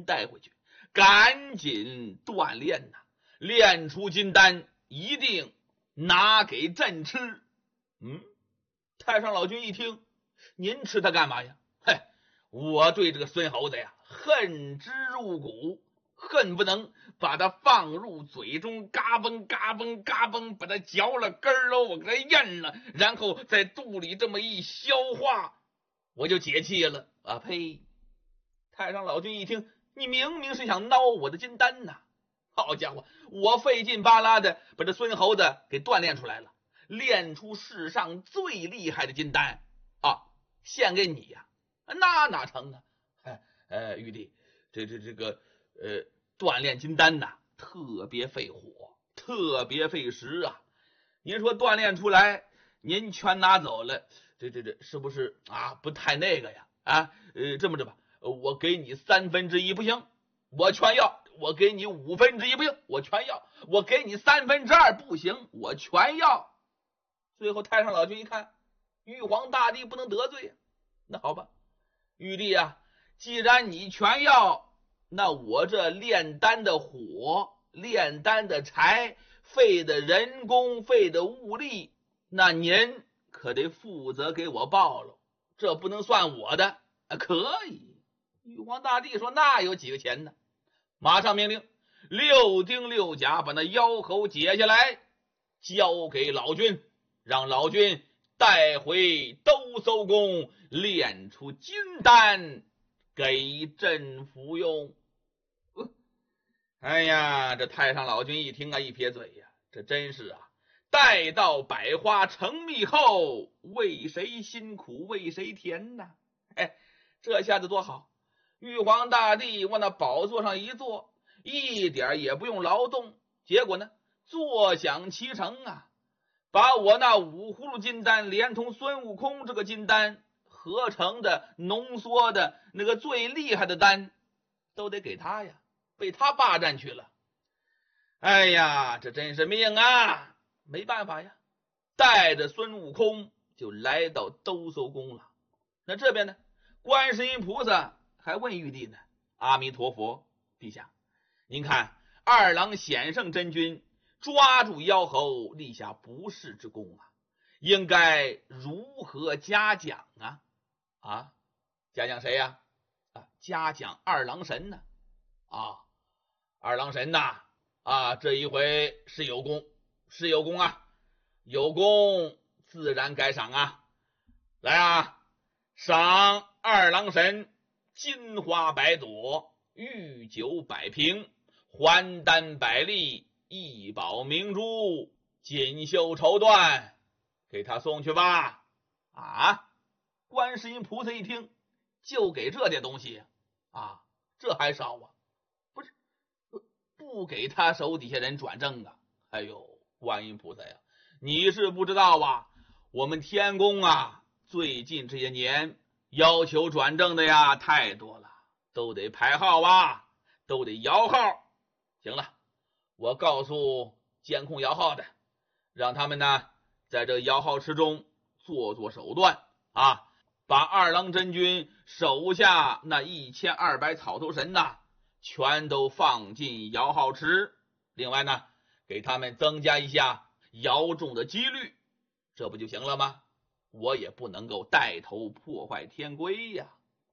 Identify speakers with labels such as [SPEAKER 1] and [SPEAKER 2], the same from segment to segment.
[SPEAKER 1] 带回去，赶紧锻炼呐，练出金丹一定拿给朕吃。太上老君一听，您吃它干嘛呀？嘿，我对这个孙猴子呀恨之入骨，恨不能把它放入嘴中，嘎嘣嘎嘣嘎嘣，把它嚼了根儿喽，我给它咽了，然后在肚里这么一消化，我就解气了啊！呸！太上老君一听，你明明是想挠我的金丹呐！好家伙，我费劲巴拉的把这孙猴子给锻炼出来了，练出世上最厉害的金丹啊，献给你呀！那哪成啊？玉帝，这个锻炼金丹呐，特别费火，特别费时啊！您说锻炼出来，您全拿走了，这是不是啊？不太那个呀？这么着吧，我给你1/3不行，我全要；我给你1/5不行，我全要；我给你2/3不行，我全要。最后太上老君一看，玉皇大帝不能得罪呀，那好吧，玉帝啊，既然你全要，那我这炼丹的火、炼丹的柴，费的人工、费的物力，那您可得负责给我报了，这不能算我的。可以。玉皇大帝说，那有几个钱呢？马上命令6丁6甲把那妖猴解下来，交给老君，让老君带回兜搜宫，炼出金丹给朕服用。哎呀，这太上老君一听啊，一撇嘴呀，这真是啊，待到百花成蜜后，为谁辛苦为谁甜呐？这下子多好！玉皇大帝往那宝座上一坐，一点也不用劳动，结果呢，坐享其成啊！把我那5葫芦金丹连同孙悟空这个金丹合成的、浓缩的那个最厉害的丹，都得给他呀，被他霸占去了。哎呀，这真是命啊！没办法呀，带着孙悟空就来到兜搜宫了。那这边呢，观世音菩萨还问玉帝呢：“阿弥陀佛，陛下，您看二郎显圣真君抓住妖猴，立下不世之功啊，应该如何嘉奖啊？嘉奖谁呀？嘉奖二郎神呢？二郎神呐，这一回是有功，啊，有功自然该赏啊！来啊，赏二郎神金花100朵，玉酒100瓶，还丹100粒，一宝明珠，锦绣绸缎，给他送去吧。观世音菩萨一听，就给这点东西啊，这还少啊？不是，不给他手底下人转正啊？哎呦，观音菩萨呀，你是不知道啊，我们天宫啊，最近这些年要求转正的呀太多了，都得排号啊，都得摇号。行了，我告诉监控摇号的，让他们呢在这摇号池中做手段啊，把二郎真君手下那1200草头神呐，全都放进摇号池。另外呢，给他们增加一下摇中的几率，这不就行了吗？我也不能够带头破坏天规呀！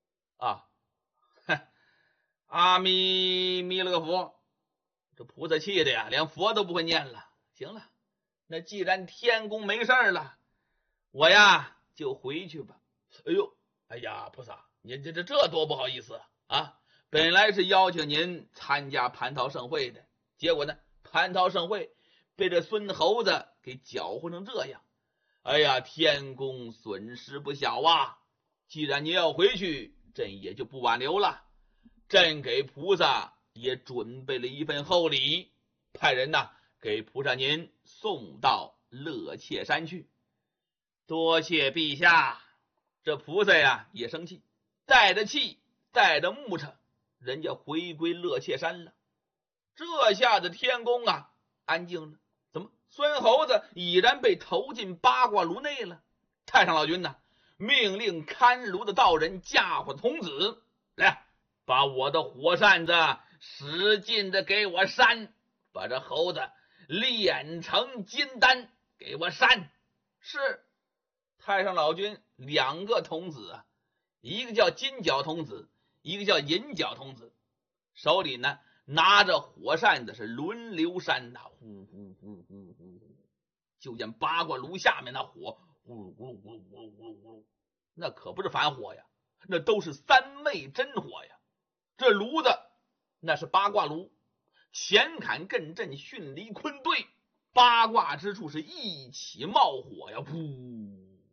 [SPEAKER 1] 阿弥勒个佛，这菩萨气的呀，连佛都不会念了。行了，那既然天宫没事了，我呀就回去吧。哎呀，菩萨，您这多不好意思啊！本来是邀请您参加蟠桃盛会的，结果呢，蟠桃盛会被这孙猴子给搅和成这样。哎呀，天宫损失不小啊！既然您要回去，朕也就不挽留了。朕给菩萨也准备了一份厚礼，派人呐给菩萨您送到乐切山去。多谢陛下。这菩萨呀也生气，带着气，带着木叉，人家回归乐切山了。这下子天宫啊安静了。怎么孙猴子已然被投进八卦炉内了？太上老君呢命令看炉的道人嫁祸童子来， 把我的火扇子使劲的给我扇，把这猴子炼成金丹，给我扇。是太上老君2个童子啊，一个叫金角童子，一个叫银角童子，手里呢拿着火扇子是轮流扇呐，呼呼呼呼呼呼，就见八卦炉下面那火呼噜呼噜呼噜呼噜呼噜呼噜，那可不是凡火呀，那都是3昧真火呀。这炉子那是八卦炉，前坎艮震巽离坤兑，八卦之处是一起冒火呀，噗！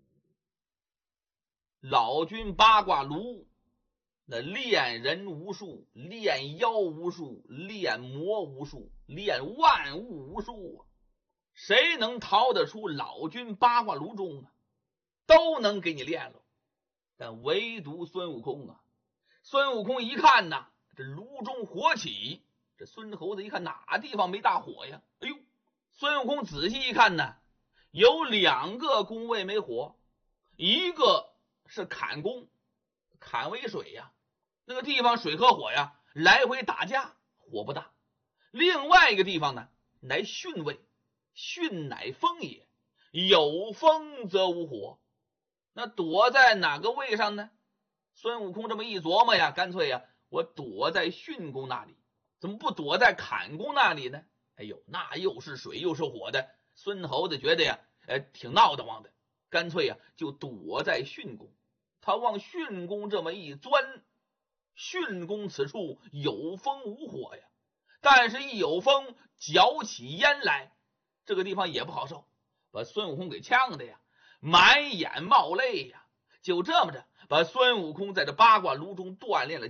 [SPEAKER 1] 老君八卦炉那炼人无数，炼妖无数，炼魔无数，炼万物无数啊！谁能逃得出老君八卦炉中啊？都能给你炼了，但唯独孙悟空啊！孙悟空一看呐，这炉中火起，这孙猴子一看哪地方没大火呀？哎呦！孙悟空仔细一看呢，有2个宫位没火，一个是坎宫，坎为水呀，那个地方水和火呀来回打架，火不大。另外一个地方呢，乃巽位，巽乃风也，有风则无火。那躲在哪个位上呢？孙悟空这么一琢磨呀，干脆呀，我躲在巽宫那里，怎么不躲在坎宫那里呢？哎呦，那又是水又是火的，孙猴子觉得呀，挺闹得慌的，干脆呀就躲在巽宫。他往巽宫这么一钻，巽宫此处有风无火呀，但是一有风搅起烟来，这个地方也不好受，把孙悟空给呛的呀满眼冒泪呀。就这么着，把孙悟空在这八卦炉中锻炼了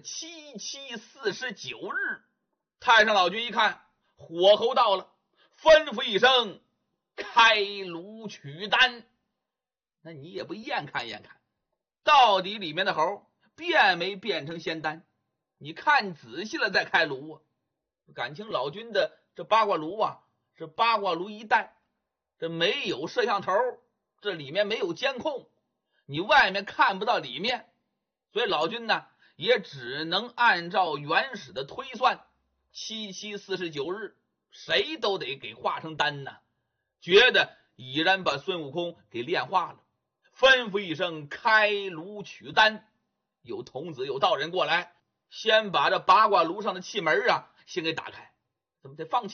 [SPEAKER 1] 749日。太上老君一看火候到了，吩咐一声开炉取丹。那你也不验看验看，到底里面的猴变没变成仙丹？你看仔细了再开炉啊！感情老君的这八卦炉啊，是八卦炉一带，这没有摄像头，这里面没有监控，你外面看不到里面，所以老君呢也只能按照原始的推算，749日，谁都得给化成丹呢。觉得已然把孙悟空给炼化了，吩咐一声开炉取丹。有童子有道人过来，先把这八卦炉上的气门啊先给打开。怎么得放气